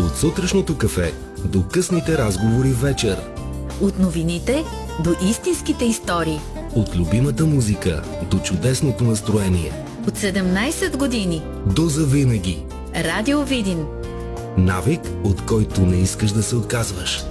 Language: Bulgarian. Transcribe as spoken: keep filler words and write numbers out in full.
От сутрешното кафе до късните разговори вечер. От новините до истинските истории. От любимата музика до чудесното настроение. От седемнайсет години до завинаги. Радио Видин. Навик, от който не искаш да се отказваш.